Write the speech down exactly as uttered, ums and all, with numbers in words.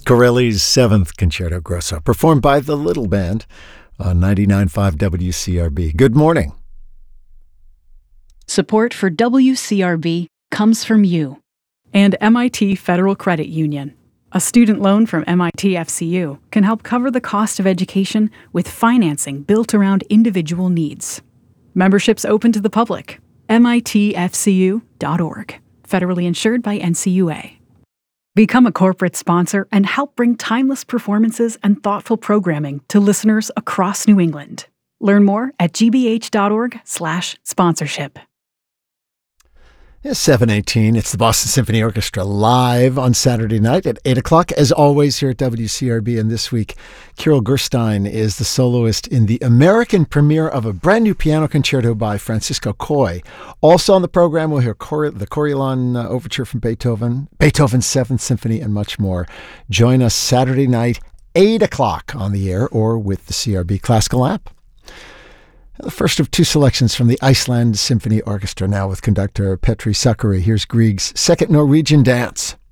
Corelli's Seventh Concerto Grosso, performed by the Little Band on ninety-nine point five W C R B. Good morning. Support for W C R B comes from you and M I T Federal Credit Union. A student loan from M I T F C U can help cover the cost of education with financing built around individual needs. Membership's open to the public. M I T F C U dot org. Federally insured by N C U A. Become a corporate sponsor and help bring timeless performances and thoughtful programming to listeners across New England. Learn more at g b h dot org slash sponsorship. It's seven eighteen. It's the Boston Symphony Orchestra live on Saturday night at eight o'clock, as always, here at W C R B. And this week, Kirill Gerstein is the soloist in the American premiere of a brand new piano concerto by Francisco Coy. Also on the program, we'll hear Cor- the Coriolan uh, Overture from Beethoven, Beethoven's Seventh Symphony, and much more. Join us Saturday night, eight o'clock on the air or with the C R B Classical app. The first of two selections from the Iceland Symphony Orchestra, now with conductor Petri Sakari. Here's Grieg's Second Norwegian Dance.